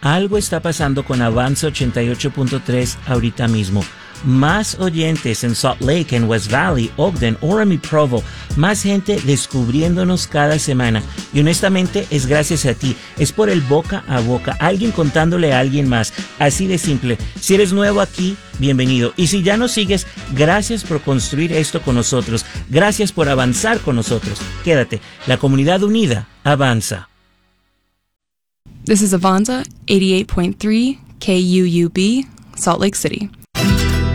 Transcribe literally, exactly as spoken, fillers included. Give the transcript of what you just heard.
Algo está pasando con Avanza ochenta y ocho punto tres ahorita mismo. Más oyentes en Salt Lake, en West Valley, Ogden, Orem y Provo. Más gente descubriéndonos cada semana. Y honestamente es gracias a ti. Es por el boca a boca. Alguien contándole a alguien más. Así de simple. Si eres nuevo aquí, bienvenido. Y si ya nos sigues, gracias por construir esto con nosotros. Gracias por avanzar con nosotros. Quédate. La comunidad unida avanza. This is Avanza eighty-eight point three K U U B, Salt Lake City.